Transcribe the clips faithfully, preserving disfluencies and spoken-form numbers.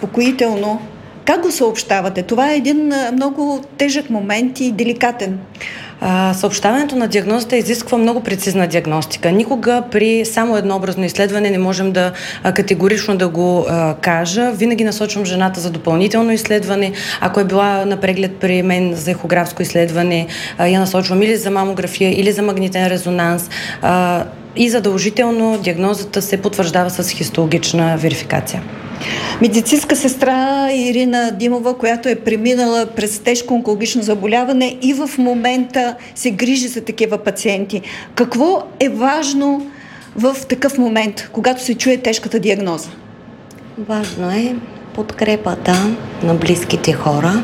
успокоително, как го съобщавате? Това е един много тежък момент и деликатен. А, съобщаването на диагнозата изисква много прецизна диагностика. Никога при само едно образно изследване не можем да а, категорично да го а, кажа. Винаги насочвам жената за допълнително изследване. Ако е била на преглед при мен за ехографско изследване, а, я насочвам или за мамография, или за магнитен резонанс. А, и задължително диагнозата се потвърждава с хистологична верификация. Медицинска сестра Ирина Димова, която е преминала през тежко онкологично заболяване и в момента се грижи за такива пациенти. Какво е важно в такъв момент, когато се чуе тежката диагноза? Важно е подкрепата на близките хора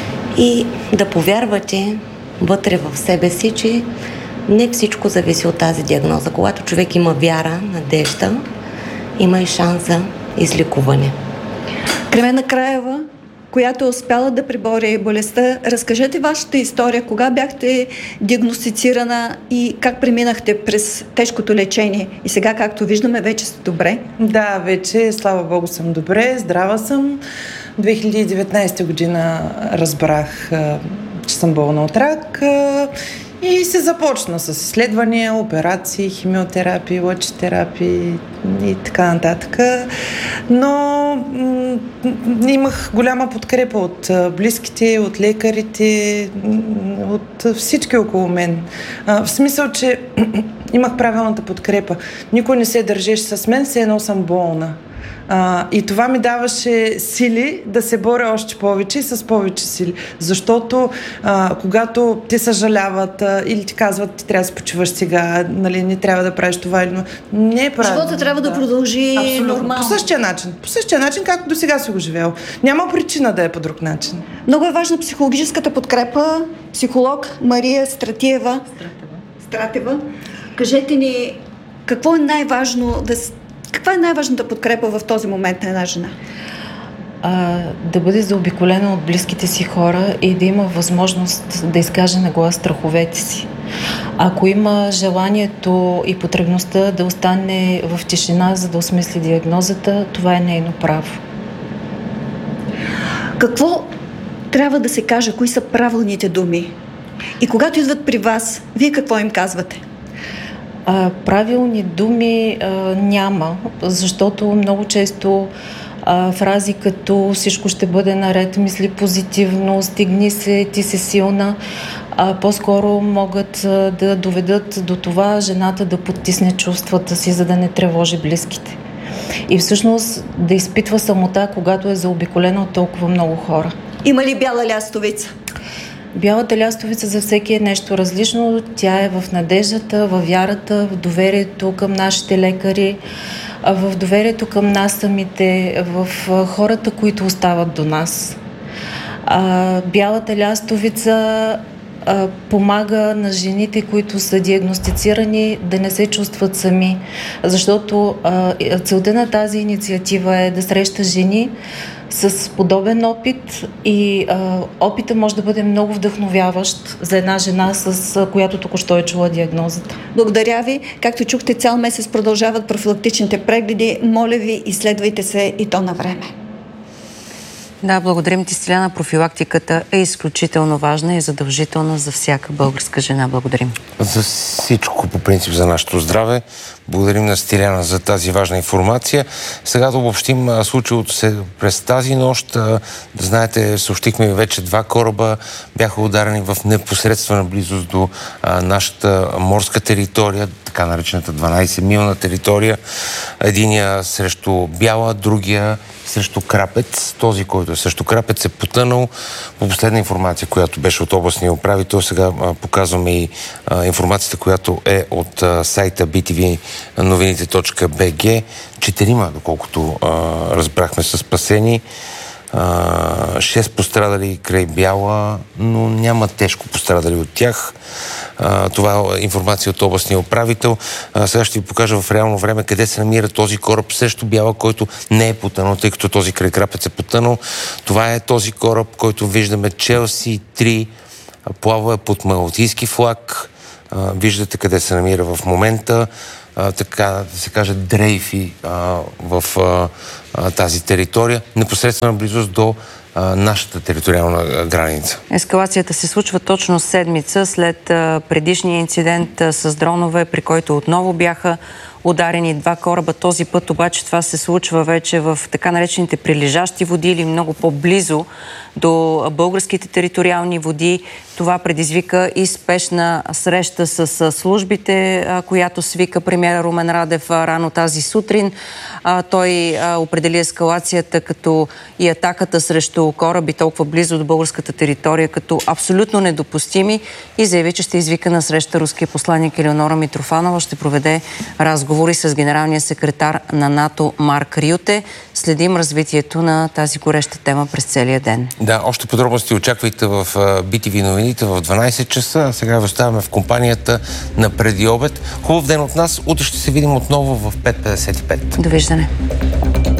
и да повярвате вътре в себе си, че не всичко зависи от тази диагноза. Когато човек има вяра, надежда, има и шанс за излекуване. Кремена Краева, която е успяла да пребори болестта, разкажете вашата история, кога бяхте диагностицирана и как преминахте през тежкото лечение. И сега, както виждаме, вече сте добре. Да, вече, слава Богу, съм добре, здрава съм. две хиляди и деветнадесета година разбрах, че съм болна от рак. И се започна с изследвания, операции, химиотерапии, лъчетерапии и така нататък. Но м- имах голяма подкрепа от близките, от лекарите, от всички около мен. А, в смисъл, че имах правилната подкрепа. Никой не се държеше с мен, все едно съм болна. А, и това ми даваше сили да се боря още повече и с повече сили. Защото а, когато те съжаляват а, или ти казват, ти трябва да се почиваш сега, нали, не трябва да правиш това или не е правилно. Живота трябва да, да продължи абсолютно. Нормално. По същия начин. По същия начин, както до сега си го живел. Няма причина да е по друг начин. Много е важна психологическата подкрепа. Психолог Мария Стратиева. Стратева. Стратева. Кажете ни, какво е най-важно да Каква е най-важната подкрепа в този момент на една жена? А, да бъде заобиколена от близките си хора и да има възможност да изкаже на глас страховете си. Ако има желанието и потребността да остане в тишина, за да осмисли диагнозата, това е нейно право. Какво трябва да се каже? Кои са правилните думи? И когато идват при вас, вие какво им казвате? А, правилни думи а, няма, защото много често а, фрази като всичко ще бъде наред, мисли позитивно, стигни се, ти си силна, а, по-скоро могат а, да доведат до това жената да подтисне чувствата си, за да не тревожи близките. И всъщност да изпитва самота, когато е заобиколена от толкова много хора. Има ли бяла лястовица? Бялата лястовица за всеки е нещо различно. Тя е в надеждата, в вярата, в доверието към нашите лекари, в доверието към нас самите, в хората, които остават до нас. Бялата лястовица помага на жените, които са диагностицирани, да не се чувстват сами. Защото целта на тази инициатива е да среща жени с подобен опит и а, опита може да бъде много вдъхновяващ за една жена, с а, която току-що е чула диагнозата. Благодаря ви. Както чухте, цял месец продължават профилактичните прегледи. Моля ви, изследвайте се и то на време. Да, благодарим ти, Стиляна. Профилактиката е изключително важна и задължителна за всяка българска жена. Благодарим. За всичко, по принцип, за нашето здраве. Благодарим на Стиляна за тази важна информация. Сега да обобщим случилото се през тази нощ. Да знаете, съобщихме вече два кораба бяха ударени в непосредствена близост до а, нашата морска територия, така наречената дванайсет-милна територия. Единия срещу Бяла, другия срещу Крапец. Този, който е срещу Крапец, е потънал. По последна информация, която беше от областния управител, сега а, показваме и а, информацията, която е от а, сайта би ти ви новините точка би джи. Четирима, доколкото а, разбрахме, са спасени. А, шест пострадали край Бяла, но няма тежко пострадали от тях. А, това е информация от областния управител. А, сега ще ви покажа в реално време къде се намира този кораб срещу Бяла, който не е потънал, тъй като този край Крапец е потънал. Това е този кораб, който виждаме, Челси три, плава под малтийски флаг. А, виждате къде се намира в момента. а, така да се каже, дрейфи а, в а, а, тази територия, непосредствена близост до а, нашата териториална граница. Ескалацията се случва точно седмица след а, предишния инцидент а, с дронове, при който отново бяха ударени два кораба. Този път обаче това се случва вече в така наречените прилежащи води или много по-близо до българските териториални води. Това предизвика и спешна среща с службите, която свика премиера Румен Радев рано тази сутрин. Той определи ескалацията като и атаката срещу кораби толкова близо до българската територия като абсолютно недопустими и заяви, че ще извика на среща руския посланник Елеонора Митрофанова. Ще проведе разговори с генералния секретар на НАТО Марк Рюте. Следим развитието на тази гореща тема през целия ден. Да, още подробности очаквайте в би ти ви новините в дванайсет часа, а сега ви оставяме в компанията на преди обед. Хубав ден от нас, утре ще се видим отново в пет петдесет и пет. Довиждане.